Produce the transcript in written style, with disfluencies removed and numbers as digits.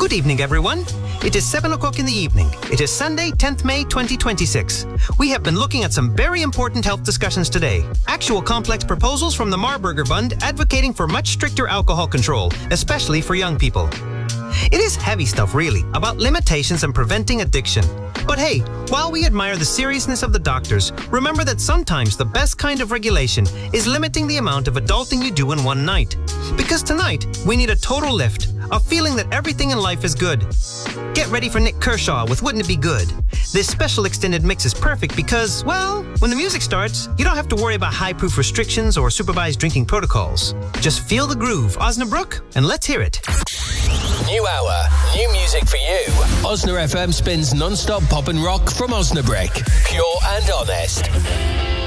Good evening, everyone. It is 7 o'clock in the evening. It is Sunday, 10th May 2026. We have been looking at some very important health discussions today. Actual complex proposals from the Marburger Bund advocating for much stricter alcohol control, especially for young people. It is heavy stuff, really, about limitations and preventing addiction. But hey, while we admire the seriousness of the doctors, remember that sometimes the best kind of regulation is limiting the amount of adulting you do in one night. Because tonight, we need a total lift, a feeling that everything in life is good. Get ready for Nick Kershaw with Wouldn't It Be Good? This special extended mix is perfect because, well, when the music starts, you don't have to worry about high-proof restrictions or supervised drinking protocols. Just feel the groove, Osnabrück, and let's hear it. New hour, new music for you. Osna FM spins non-stop pop and rock from Osnabrück. Pure and honest.